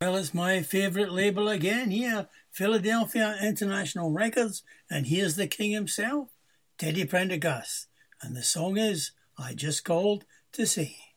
Well, it's my favorite label again here, Philadelphia International Records, and here's the king himself, Teddy Pendergast, and the song is I Just Called to See.